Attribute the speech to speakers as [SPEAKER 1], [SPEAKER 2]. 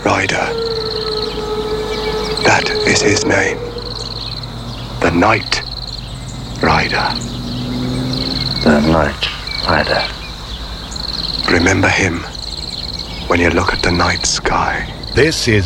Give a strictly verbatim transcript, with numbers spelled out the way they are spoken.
[SPEAKER 1] Rider. That is his name. The Night Rider.
[SPEAKER 2] The Night Rider.
[SPEAKER 1] Remember him when you look at the night sky.
[SPEAKER 3] This is